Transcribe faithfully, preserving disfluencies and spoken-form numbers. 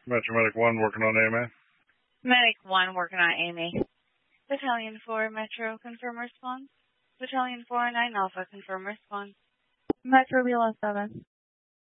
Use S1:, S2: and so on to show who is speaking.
S1: Metro Medic one working on A M A.
S2: Medic one working on A M A. Battalion four Metro, confirm response. Battalion four nine Alpha, confirm response.
S3: Metro B L S seven.